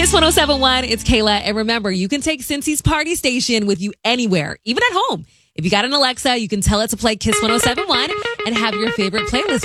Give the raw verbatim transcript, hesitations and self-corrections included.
Kiss one oh seven point one, it's Kayla. And remember, you can take Cincy's Party Station with you anywhere, even at home. If you got an Alexa, you can tell it to play Kiss one oh seven point one and have your favorite playlist